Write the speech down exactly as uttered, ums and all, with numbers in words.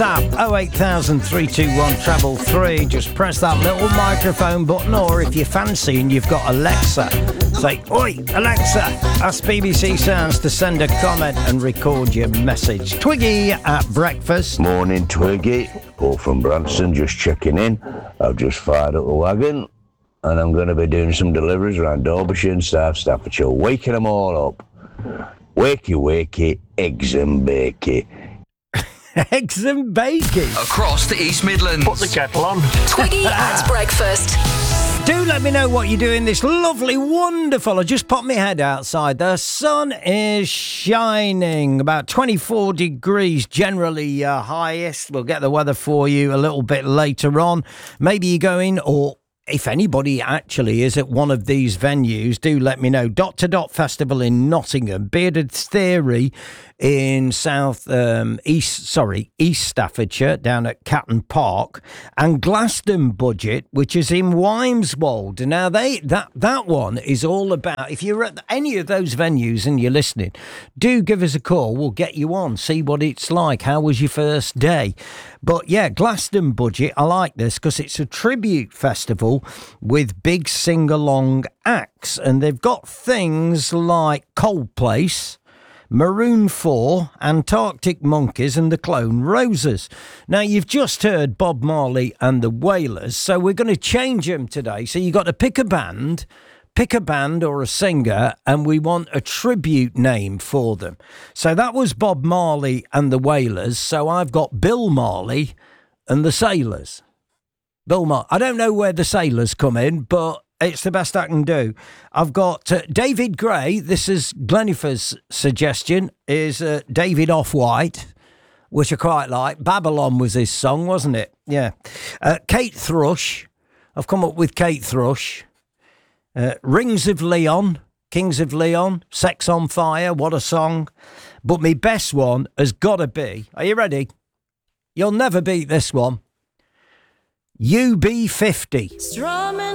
App oh eight thousand three two one treble three. Just press that little microphone button, or if you fancy and you've got Alexa, say, "Oi, Alexa, ask B B C Sounds to send a comment and record your message." Twiggy at breakfast. Morning, Twiggy. Paul from Branson, just checking in. I've just fired up the wagon and I'm going to be doing some deliveries around Derbyshire and South Staffordshire, waking them all up. Wakey, wakey, eggs and bakey. Eggs and bacon. Across the East Midlands. Put the kettle on. Twiggy at breakfast. Do let me know what you're doing this lovely, wonderful. I just popped my head outside. The sun is shining. About twenty-four degrees, generally uh, highest. We'll get the weather for you a little bit later on. Maybe you're going, or if anybody actually is at one of these venues, do let me know. Dot to Dot Festival in Nottingham, Bearded Theory in South um, East, sorry, East Staffordshire, down at Catton Park, and Glaston Budget, which is in Wymeswold. Now they that that one is all about. If you're at any of those venues and you're listening, do give us a call. We'll get you on, see what it's like. How was your first day? But yeah, Glaston Budget, I like this because it's a tribute festival with big sing-along acts, and they've got things like Coldplace, Maroon four, Antarctic Monkeys and the Clone Roses. Now, you've just heard Bob Marley and the Wailers, so we're going to change them today. So you've got to pick a band, pick a band or a singer, and we want a tribute name for them. So that was Bob Marley and the Wailers, so I've got Bill Marley and the Sailors. Bill Marley. I don't know where the Sailors come in, but it's the best I can do. I've got uh, David Gray. This is Glenifer's suggestion, is uh, David Off-White, which I quite like. Babylon was his song, wasn't it? Yeah. Uh, Kate Thrush. I've come up with Kate Thrush. Uh, Rings of Leon, Kings of Leon, Sex on Fire, what a song. But my best one has got to be, are you ready? You'll never beat this one. U B fifty.